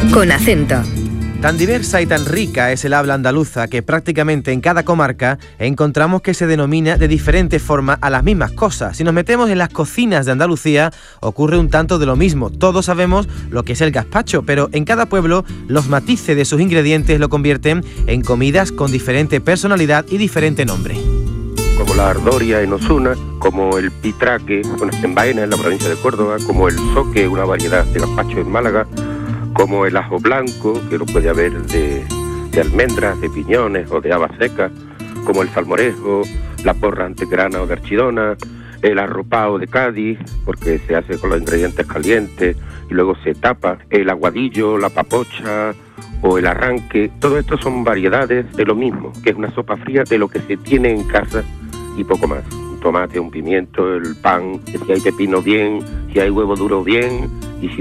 con acento. Tan diversa y tan rica es el habla andaluza que prácticamente en cada comarca encontramos que se denomina de diferente forma a las mismas cosas. Si nos metemos en las cocinas de Andalucía, ocurre un tanto de lo mismo. Todos sabemos lo que es el gazpacho, pero en cada pueblo los matices de sus ingredientes lo convierten en comidas con diferente personalidad y diferente nombre. Como la ardoria en Osuna, como el pitraque en Baena, en la provincia de Córdoba, como el soque, una variedad de gazpacho en Málaga, como el ajo blanco, que lo puede haber de almendras, de piñones o de habas secas, como el salmorejo, la porra antegrana o de archidona, el arropao de Cádiz, porque se hace con los ingredientes calientes y luego se tapa, el aguadillo, la papocha o el arranque. Todo esto son variedades de lo mismo, que es una sopa fría de lo que se tiene en casa y poco más. Un tomate, un pimiento, el pan, si hay pepino bien, si hay huevo duro bien, y si